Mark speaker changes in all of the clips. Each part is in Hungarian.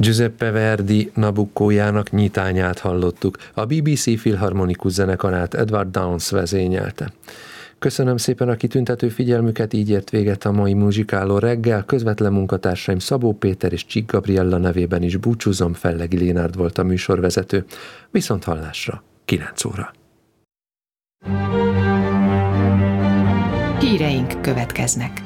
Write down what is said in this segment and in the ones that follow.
Speaker 1: Giuseppe Verdi Nabuccójának nyitányát hallottuk. A BBC Filharmonikus zenekarát Edward Downes vezényelte. Köszönöm szépen a kitüntető figyelmüket, így ért véget a mai muzsikáló reggel. Közvetlen munkatársaim Szabó Péter és Csík Gabriella nevében is búcsúzom, Fellegi Lénárd volt a műsorvezető. Viszont hallásra, 9 óra.
Speaker 2: Híreink következnek.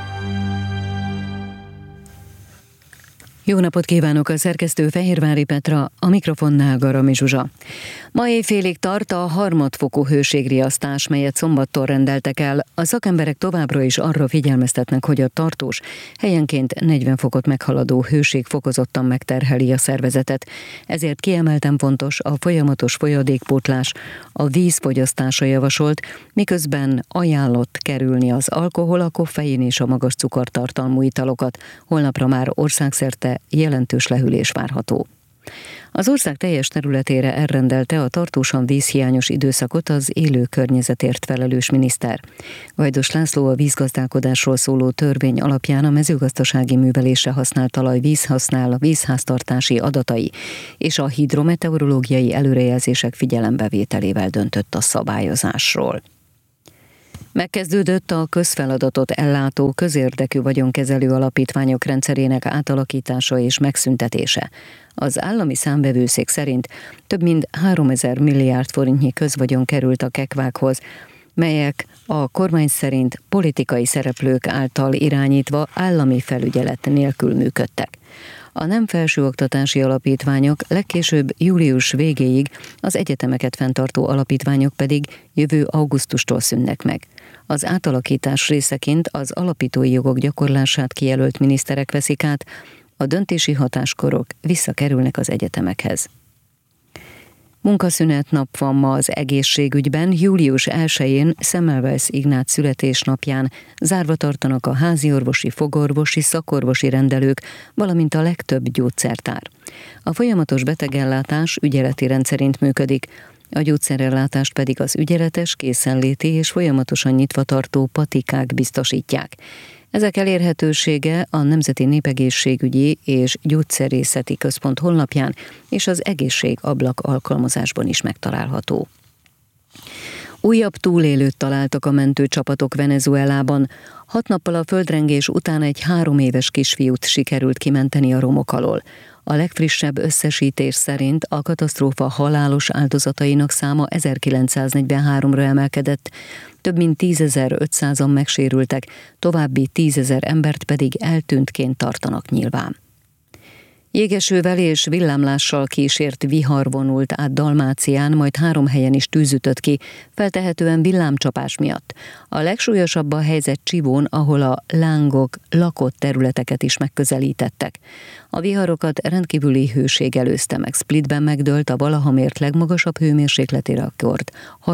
Speaker 3: Jó napot kívánok, a szerkesztő Fehérvári Petra, a mikrofonnál Garami Zsuzsa. Ma éjfélig tart a harmadfokú hőségriasztás, melyet szombattól rendeltek el. A szakemberek továbbra is arra figyelmeztetnek, hogy a tartós, helyenként 40 fokot meghaladó hőség fokozottan megterheli a szervezetet. Ezért kiemelten fontos a folyamatos folyadékpótlás, a vízfogyasztása javasolt, miközben ajánlott kerülni az alkohol, a koffein és a magas cukortartalmú italokat. Holnapra már országszerte jelentős lehűlés várható. Az ország teljes területére elrendelte a tartósan vízhiányos időszakot az élő környezetért felelős miniszter. Gajdos László a vízgazdálkodásról szóló törvény alapján a mezőgazdasági művelésre használt talaj vízháztartási adatai és a hidrometeorológiai előrejelzések figyelembevételével döntött a szabályozásról. Megkezdődött a közfeladatot ellátó közérdekű vagyonkezelő alapítványok rendszerének átalakítása és megszüntetése. Az állami számvevőszék szerint több mint 3000 milliárd forintnyi közvagyon került a kekvákhoz, melyek a kormány szerint politikai szereplők által irányítva állami felügyelet nélkül működtek. A nem felsőoktatási alapítványok legkésőbb július végéig, az egyetemeket fenntartó alapítványok pedig jövő augusztustól szűnnek meg. Az átalakítás részeként az alapítói jogok gyakorlását kijelölt miniszterek veszik át, a döntési hatáskorok visszakerülnek az egyetemekhez. Munkaszünet nap van ma az egészségügyben, július 1-én Semmelweis Ignác születésnapján zárva tartanak a háziorvosi, fogorvosi, szakorvosi rendelők, valamint a legtöbb gyógyszertár. A folyamatos betegellátás ügyeleti rendszerint működik, a gyógyszerellátást pedig az ügyeletes, készenléti és folyamatosan nyitva tartó patikák biztosítják. Ezek elérhetősége a Nemzeti Népegészségügyi és Gyógyszerészeti Központ honlapján és az Egészségablak alkalmazásban is megtalálható. Újabb túlélőt találtak a mentőcsapatok Venezuelában. 6 nappal a földrengés után egy 3 éves kisfiút sikerült kimenteni a romok alól. A legfrissebb összesítés szerint a katasztrófa halálos áldozatainak száma 1943-ra emelkedett, több mint 10.500-an megsérültek, további 10.000 embert pedig eltűntként tartanak nyilván. Jégesővel és villámlással kísért vihar vonult át Dalmácián, majd 3 helyen is tűz ütött ki, feltehetően villámcsapás miatt. A legsúlyosabb a helyzet Csivón, ahol a lángok lakott területeket is megközelítettek. A viharokat rendkívüli hőség előzte meg. Splitben megdőlt a valaha mért legmagasabb hőmérsékleti rekord,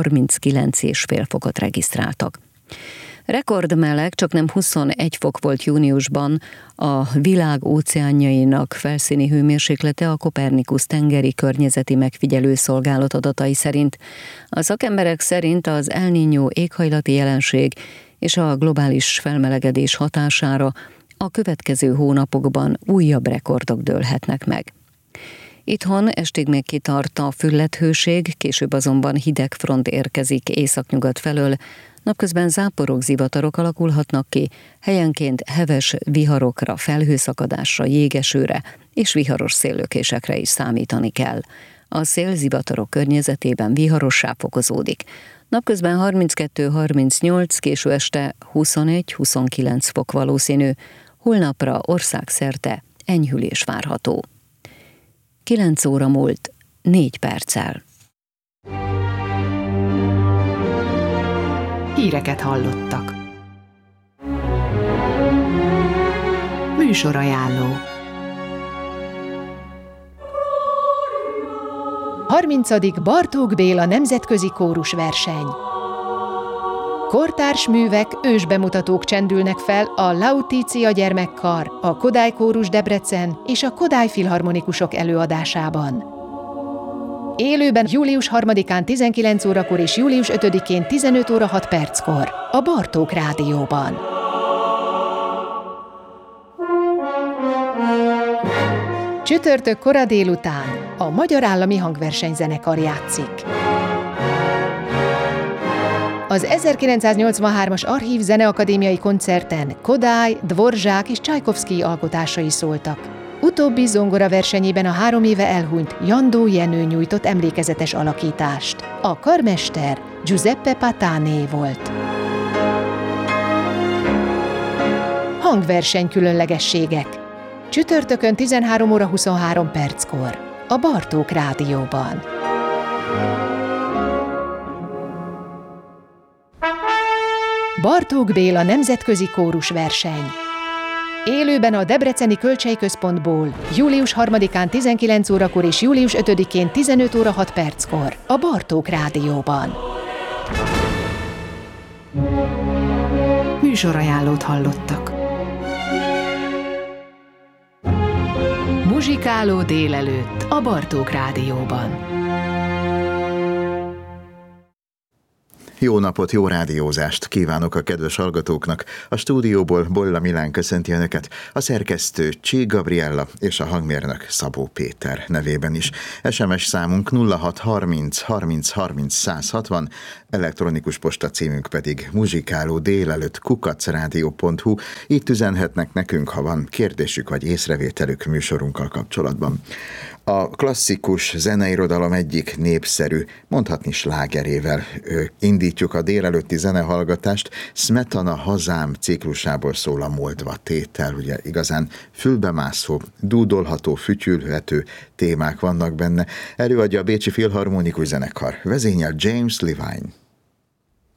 Speaker 3: 39,5 fokot regisztráltak. Rekordmeleg, csak nem 21 fok volt júniusban a világ óceánjainak felszíni hőmérséklete a Kopernikusz tengeri környezeti megfigyelő szolgálat adatai szerint. A szakemberek szerint az El Niño éghajlati jelenség és a globális felmelegedés hatására a következő hónapokban újabb rekordok dőlhetnek meg. Itthon estig még kitart a füllethőség, később azonban hideg front érkezik északnyugat felől, napközben záporok, zivatarok alakulhatnak ki, helyenként heves viharokra, felhőszakadásra, jégesőre és viharos széllökésekre is számítani kell. A szél zivatarok környezetében viharossá fokozódik. Napközben 32-38, késő este 21-29 fok valószínű, holnapra országszerte enyhülés várható. 9 óra múlt 4 perccel.
Speaker 2: Híreket hallottak. Műsorajánló.
Speaker 4: 30. Bartók Béla Nemzetközi Kórusverseny. Kortárs művek, ősbemutatók csendülnek fel a Lautitia Gyermekkar, a Kodály Kórus Debrecen és a Kodály Filharmonikusok előadásában. Élőben július 3-án 19 órakor és július 5-én 15 óra 6 perckor a Bartók Rádióban. Csütörtök kora délután a Magyar Állami Hangversenyzenekar játszik. Az 1983-as Archív Zeneakadémiai koncerten Kodály, Dvorzsák és Csajkovszkij alkotásai szóltak. Utóbbi zongora versenyében a 3 éve elhunyt Jandó Jenő nyújtott emlékezetes alakítást. A karmester Giuseppe Patané volt. Hangverseny különlegességek. Csütörtökön 13 óra 23 perckor a Bartók Rádióban. Bartók Béla nemzetközi kórusverseny. Élőben a Debreceni Kölcsey Központból július 3-án 19 órakor és július 5-én 15 óra 6 perckor a Bartók Rádióban.
Speaker 2: Műsorajánlót hallottak. Muzsikáló délelőtt a Bartók Rádióban.
Speaker 5: Jó napot, jó rádiózást kívánok a kedves hallgatóknak. A stúdióból Bolla Milán köszönti Önöket, a szerkesztő Csík Gabriella és a hangmérnök Szabó Péter nevében is. SMS számunk 0630 30 30 160, elektronikus posta címünk pedig muzsikálódélelőtt@radio.hu. Itt üzenhetnek nekünk, ha van kérdésük vagy észrevételük műsorunkkal kapcsolatban. A klasszikus zeneirodalom egyik népszerű, mondhatni slágerével indítjuk a délelőtti zenehallgatást. Smetana Hazám ciklusából szól a Moldva tétel, ugye igazán fülbemászó, dúdolható, fütyülhető témák vannak benne. Előadja a Bécsi Filharmonikus Zenekar, vezényel James Levine.